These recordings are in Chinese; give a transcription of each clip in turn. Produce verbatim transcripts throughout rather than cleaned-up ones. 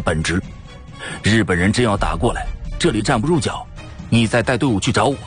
本职。日本人真要打过来，这里站不住脚，你再带队伍去找我。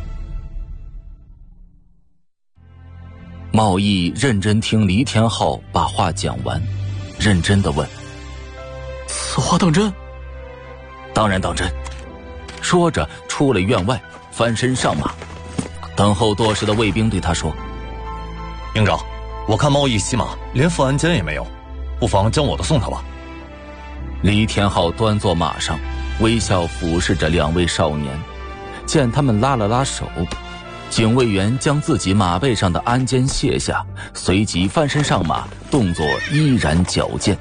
茂义认真听黎天浩把话讲完，认真地问： 此话当真？ 当然当真。说着出了院外，翻身上马。等候多时的卫兵对他说： 营长，我看茂义骑马连副鞍鞯也没有，不妨将我的送他吧。 黎天浩端坐马上，微笑俯视着两位少年，见他们拉了拉手，警卫员将自己马背上的鞍鞯卸下，随即翻身上马，动作依然矫健。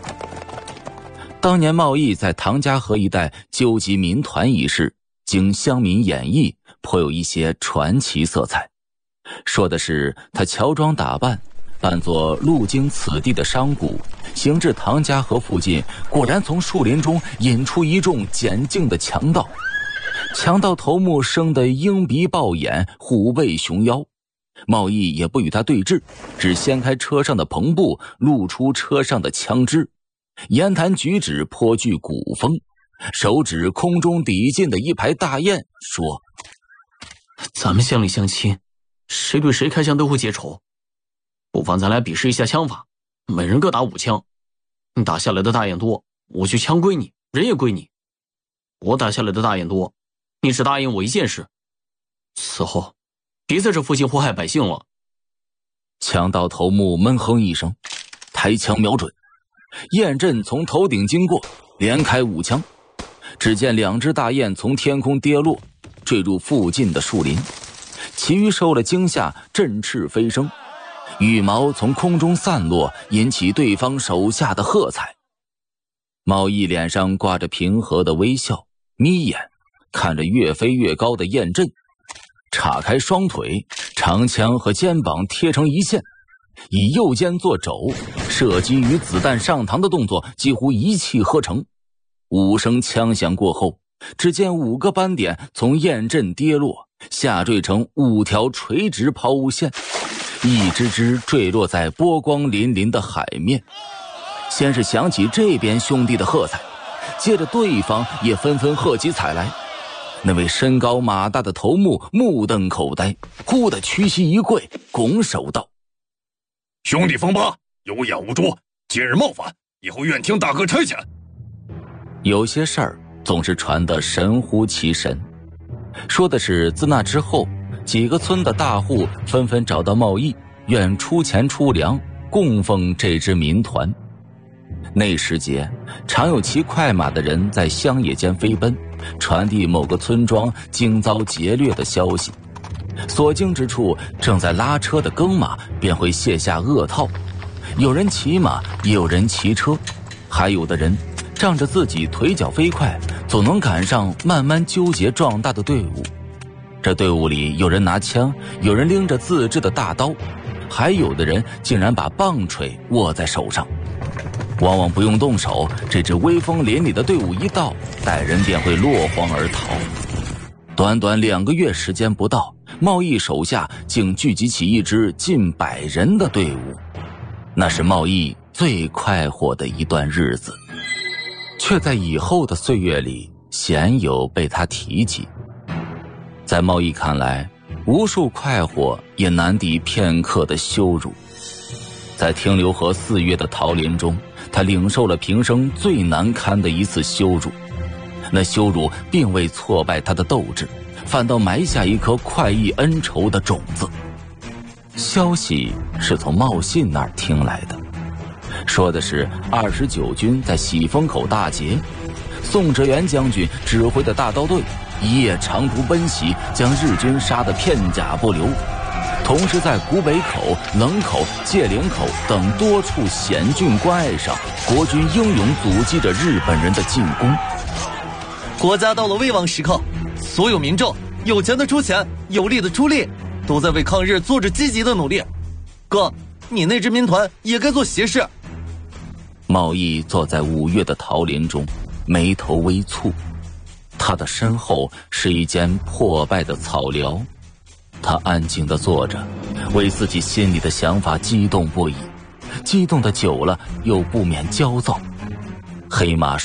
当年茂义在唐家河一带纠集民团一事，经乡民演绎，颇有一些传奇色彩。说的是他乔装打扮，扮作路经此地的商贾，行至唐家河附近，果然从树林中引出一众简净的强盗。强盗头目生得鹰鼻豹眼，虎背熊腰。茂义也不与他对峙，只掀开车上的篷布，露出车上的枪支，言谈举止颇具古风，手指空中抵近的一排大雁，说： 咱们乡里乡亲，谁对谁开枪都会结仇，不妨咱俩比试一下枪法，每人各打五枪，你打下来的大雁多，我就枪归你，人也归你。我打下来的大雁多，你只答应我一件事，此后别在这附近祸害百姓了。 强盗头目闷哼一声，抬枪瞄准，雁阵从头顶经过，连开五枪。只见两只大雁从天空跌落，坠入附近的树林，其余受了惊吓，振翅飞升，羽毛从空中散落，引起对方手下的喝彩。茂义脸上挂着平和的微笑，眯眼看着越飞越高的雁阵，岔开双腿，长枪和肩膀贴成一线，以右肩做肘，射击与子弹上膛的动作几乎一气呵成。五声枪响过后，只见五个斑点从雁阵跌落，下坠成五条垂直抛物线，一只只坠落在波光粼粼的海面。先是响起这边兄弟的喝彩，接着对方也纷纷喝起彩来。那位身高马大的头目目瞪口呆，忽地屈膝一跪，拱手道： 兄弟分八，有眼无珠，今日冒犯，以后愿听大哥差遣。 有些事儿总是传得神乎其神。说的是自那之后，几个村的大户纷纷找到茂义，愿出钱出粮供奉这支民团。那时节，常有骑快马的人在乡野间飞奔，传递某个村庄经遭劫掠的消息。所经之处，正在拉车的耕马便会卸下恶套，有人骑马，也有人骑车，还有的人仗着自己腿脚飞快，总能赶上慢慢纠结壮大的队伍。这队伍里有人拿枪，有人拎着自制的大刀，还有的人竟然把棒槌握在手上。往往不用动手，这支威风凛凛的队伍一到，歹人便会落荒而逃。短短两个月时间不到，茂义手下竟聚集起一支近百人的队伍，那是茂义最快活的一段日子，却在以后的岁月里鲜有被他提及。在茂义看来，无数快活也难敌片刻的羞辱。在停留河四月的桃林中，他领受了平生最难堪的一次羞辱。那羞辱并未挫败他的斗志，反倒埋下一颗快意恩仇的种子。消息是从茂信那儿听来的，说的是二十九军在喜峰口大捷，宋哲元将军指挥的大刀队一夜长途奔袭，将日军杀得片甲不留，同时在古北口、冷口、界岭口等多处险峻关隘上，国军英勇阻击着日本人的进攻。 国家到了危亡时刻，所有民众有钱的出钱，有力的出力，都在为抗日做着积极的努力。哥，你那支民团也该做邪事。 茂义坐在五月的桃林中，眉头微蹙，他的身后是一间破败的草寮，他安静地坐着，为自己心里的想法激动不已，激动的久了又不免焦躁。黑马